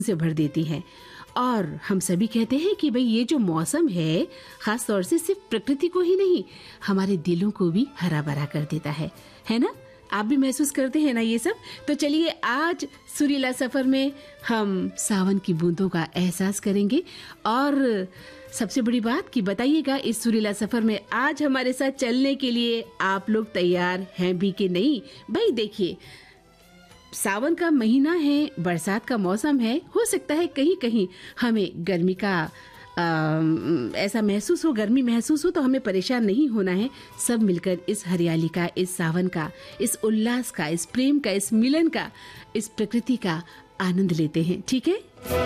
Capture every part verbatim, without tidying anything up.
से भर देती है। और हम सभी कहते हैं कि भाई ये जो मौसम है खास तौर से सिर्फ प्रकृति को ही नहीं हमारे दिलों को भी हरा भरा कर देता है, है ना? आप भी महसूस करते हैं ना ये सब? तो चलिए आज सुरीला सफर में हम सावन की बूंदों का एहसास करेंगे। और सबसे बड़ी बात कि बताइएगा इस सुरीला सफर में आज हमारे साथ चलने के लिए आप लोग तैयार हैं भी कि नहीं? भाई देखिए, सावन का महीना है, बरसात का मौसम है, हो सकता है कहीं कहीं हमें गर्मी का आ, ऐसा महसूस हो, गर्मी महसूस हो, तो हमें परेशान नहीं होना है। सब मिलकर इस हरियाली का, इस सावन का, इस उल्लास का, इस प्रेम का, इस मिलन का, इस प्रकृति का आनंद लेते हैं, ठीक है?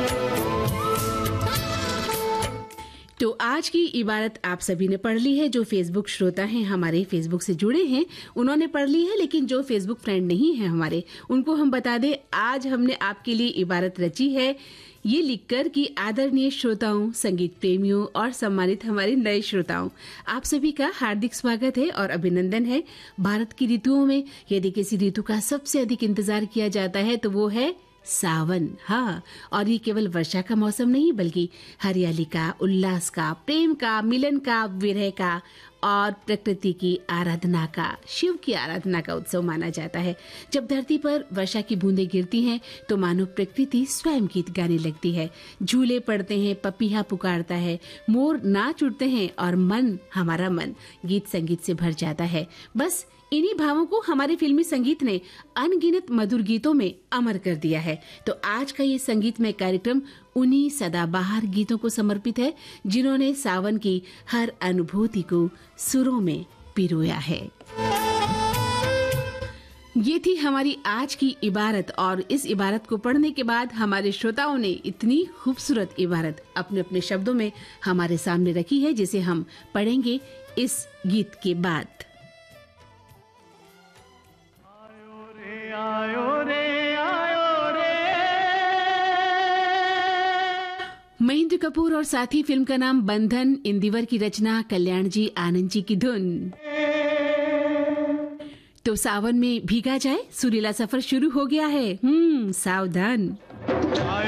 तो आज की इबारत आप सभी ने पढ़ ली है। जो फेसबुक श्रोता हैं, हमारे फेसबुक से जुड़े हैं, उन्होंने पढ़ ली है। लेकिन जो फेसबुक फ्रेंड नहीं है हमारे, उनको हम बता दें आज हमने आपके लिए इबारत रची है, ये लिखकर कि आदरणीय श्रोताओं, संगीत प्रेमियों और सम्मानित हमारे नए श्रोताओं, आप सभी का हार्दिक स्वागत है और अभिनंदन है। भारत की ऋतुओं में यदि किसी ऋतु का सबसे अधिक इंतजार किया जाता है तो वो है सावन। हाँ, और ये केवल वर्षा का मौसम नहीं बल्कि हरियाली का, उल्लास का, प्रेम का, मिलन का, विरह का और प्रकृति की आराधना का, शिव की आराधना का उत्सव माना जाता है। जब धरती पर वर्षा की बूंदें गिरती हैं तो मानो प्रकृति स्वयं गीत गाने लगती है। झूले पड़ते हैं, पपीहा पुकारता है, मोर नाच उठते हैं और मन, हमारा मन गीत संगीत से भर जाता है। बस इन्हीं भावों को हमारे फिल्मी संगीत ने अनगिनत मधुर गीतों में अमर कर दिया है। तो आज का ये संगीतमय कार्यक्रम उन्हीं सदाबहार गीतों को समर्पित है जिन्होंने सावन की हर अनुभूति को सुरों में पिरोया है। ये थी हमारी आज की इबारत। और इस इबारत को पढ़ने के बाद हमारे श्रोताओं ने इतनी खूबसूरत इबारत अपने अपने शब्दों में हमारे सामने रखी है, जिसे हम पढ़ेंगे इस गीत के बाद। आयो रे आयो रे। महेंद्र कपूर और साथी, फिल्म का नाम बंधन, इंदिवर की रचना, कल्याण जी आनंद जी की धुन। तो सावन में भीगा जाए, सुरीला सफर शुरू हो गया है। हम्म सावधान।